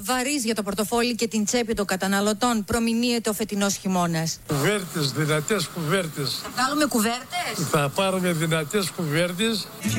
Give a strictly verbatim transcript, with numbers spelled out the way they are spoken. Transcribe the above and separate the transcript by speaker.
Speaker 1: βαρύς για το πορτοφόλι και την τσέπη των καταναλωτών προμηνύεται ο φετινός χειμώνας?
Speaker 2: Κουβέρτες, δυνατές κουβέρτες.
Speaker 1: Θα βγάλουμε κουβέρτες.
Speaker 2: Θα πάρουμε δυνατές κουβέρτες.